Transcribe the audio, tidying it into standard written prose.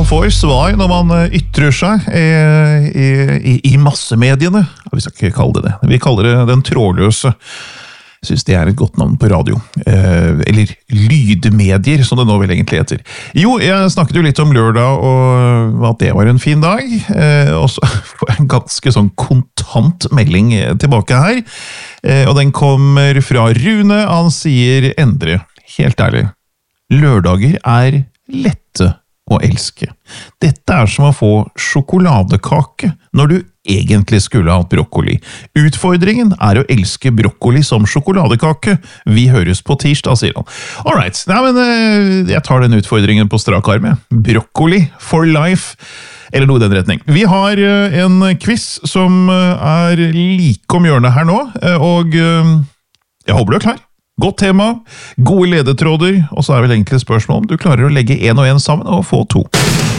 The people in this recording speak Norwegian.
får svar når man ytrer seg i massemediene. Vi skal ikke kalle det det. Vi kaller det den trådløse. Jeg synes det er et godt navn på radio. Eller lydmedier, som det nå vel egentlig heter. Jo, jeg snakket jo litt om lørdag, og at det var en fin dag. Og så får jeg en ganske sånn kontant melding tilbake her. Og den kommer fra Rune. Han sier, Endre, helt ærlig, lørdager er lette å elske. Dette er som å få sjokoladekake når du egentlig skulle ha hatt brokkoli. Utfordringen er å elske brokkoli som sjokoladekake. Vi høres på tirsdag, sier han. Alright, nei, men jeg tar den utfordringen på strak arm. Brokkoli for life, eller noe i den retning. Vi har en quiz som er like om hjørnet her nå, og jeg håper du er klar. Godt tema, gode ledetråder, og så er vel egentlig spørsmål om du klarer å legge en og en sammen og få 2.